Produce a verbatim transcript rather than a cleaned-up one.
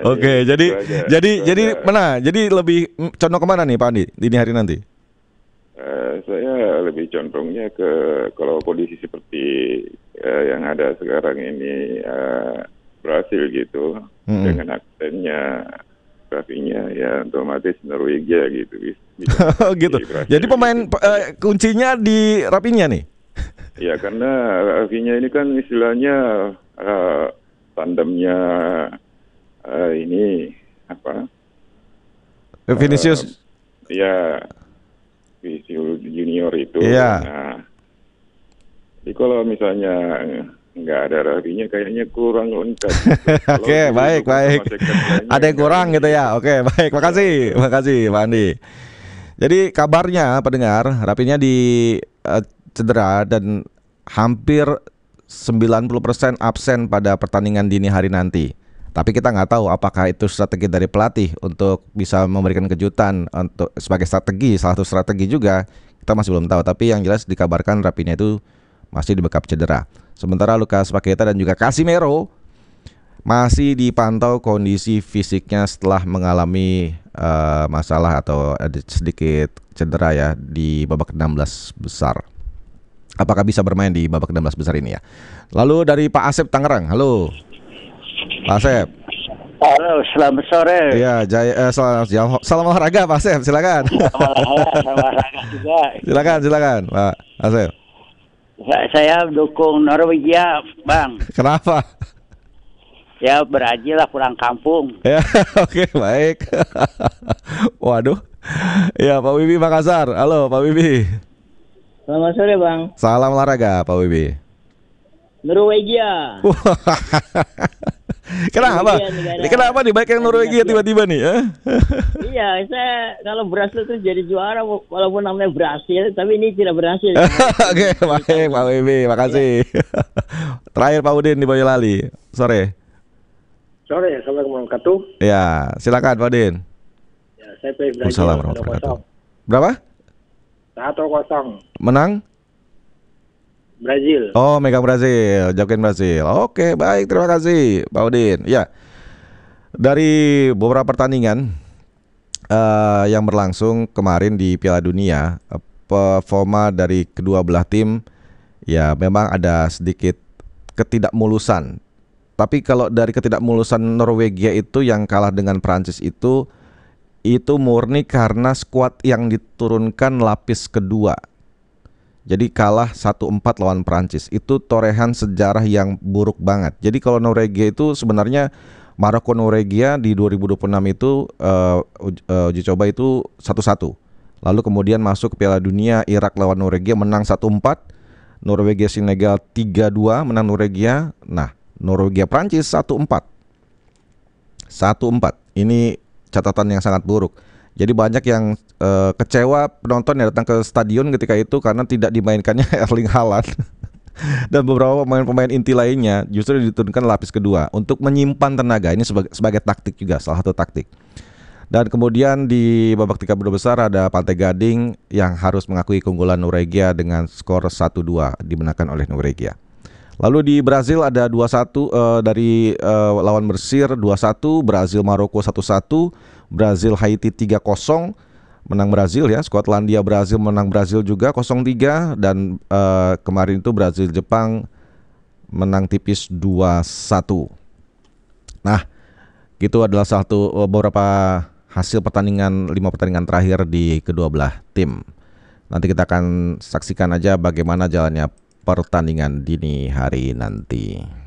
Oke, jadi Itu aja, jadi itu jadi aja. mana? Jadi lebih mm, condong kemana nih Pak Andi dini hari nanti? Eh, saya lebih condongnya ke kalau kondisi seperti eh, yang ada sekarang ini eh, berhasil gitu Mm-mm. dengan aksennya grafinya ya otomatis Norwegia gitu bis- bisa Oh gitu. pasti berhasil Jadi pemain gitu. pe- eh, kuncinya di Rapinya nih. Ya karena Rafinya ini kan istilahnya eh, tandemnya eh, ini apa eh, Vinicius. ya Visual Junior itu. Iya. Nah, jadi kalau misalnya nggak ada Rafinya kayaknya kurang lengkap. Gitu. Kalau Oke, baik, didukung baik. sama second line-nya Ada yang nggak kurang ini gitu gitu. ya. Oke, baik. Ya, Makasih. betul. Makasih Pak Andi. Jadi kabarnya pendengar, Rapinya di eh, cedera dan hampir sembilan puluh persen absen pada pertandingan dini hari nanti. Tapi kita nggak tahu apakah itu strategi dari pelatih untuk bisa memberikan kejutan untuk sebagai strategi, salah satu strategi juga. Kita masih belum tahu, tapi yang jelas dikabarkan Rapinya itu masih di backup cedera. Sementara Lucas Paqueta dan juga Casemiro masih dipantau kondisi fisiknya setelah mengalami uh, masalah atau ada sedikit cedera ya di babak enam belas besar. Apakah bisa bermain di babak enam belas besar ini ya? Lalu dari Pak Asep Tangerang, halo Pak Asep. Halo, selamat sore. Iya, Jaya, eh, salam, salam olahraga Pak Asep, silakan. Selamat olahraga juga. Silakan, silakan Pak Asep. Sa- Saya dukung Norwegia, Bang. Kenapa? Ya Brazil lah pulang kampung. Ya, oke, baik. Waduh. Ya, Pak Wibi Makassar. Halo, Pak Wibi. Selamat sore Bang. Salam olahraga, Pak Wibi. Norwegia. Kenapa? Norwegia negara- Ini kenapa nih baik yang Norwegia tiba-tiba nih? Eh? Iya, saya kalau berhasil tuh jadi juara walaupun namanya Brasil, tapi ini tidak berhasil. Oke, baik Pak Wibi, makasih. Terakhir Pak Udin di Boyolali. Sore. Sore, assalamualaikum warahmatullahi wabarakatuh. Ya, silakan Pak Udin. Ya, saya pilih Brazil. Waalaikumsalam warahmatullahi wabarakatuh. Berapa? Satu kosong. Menang? Brazil. Oh, megang Brazil, jokin Brazil. Oke, baik, terima kasih Pak Udin. Ya, dari beberapa pertandingan uh, yang berlangsung kemarin di Piala Dunia, uh, performa dari kedua belah tim ya memang ada sedikit ketidakmulusan. Tapi kalau dari ketidakmulusan Norwegia itu yang kalah dengan Prancis itu itu murni karena skuad yang diturunkan lapis kedua. Jadi kalah satu empat lawan Prancis. Itu torehan sejarah yang buruk banget. Jadi kalau Norwegia itu sebenarnya Maroko Norwegia di dua ribu dua puluh enam itu uh, uj- uh, uji coba itu satu satu. Lalu kemudian masuk ke Piala Dunia, Irak lawan Norwegia menang satu empat. Norwegia Senegal tiga dua menang Norwegia. Nah, Norwegia Prancis satu empat. satu empat. Ini catatan yang sangat buruk. Jadi banyak yang uh, kecewa penonton yang datang ke stadion ketika itu karena tidak dimainkannya Erling Haaland dan beberapa pemain-pemain inti lainnya justru diturunkan lapis kedua untuk menyimpan tenaga. Ini sebagai, sebagai taktik juga, salah satu taktik. Dan kemudian di babak tiga puluh besar ada Pantai Gading yang harus mengakui keunggulan Norwegia dengan skor satu dua dimenangkan oleh Norwegia. Lalu di Brazil ada dua satu uh, dari uh, lawan Mesir dua satu, Brazil Maroko satu satu, Brazil Haiti tiga kosong, menang Brazil ya. Skotlandia Brazil menang Brazil juga nol tiga dan uh, kemarin itu Brazil Jepang menang tipis dua satu. Nah, itu adalah satu beberapa hasil pertandingan lima pertandingan terakhir di kedua belah tim. Nanti kita akan saksikan aja bagaimana jalannya pertandingan dini hari nanti.